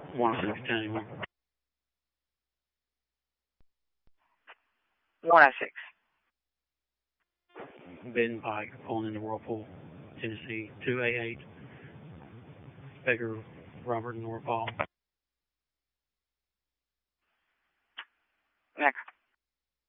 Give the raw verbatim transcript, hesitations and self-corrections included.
one oh six ten anymore. one oh six. Ben Pike pulling into Whirlpool, Tennessee, two A eight. Baker, Robert, and North Paul.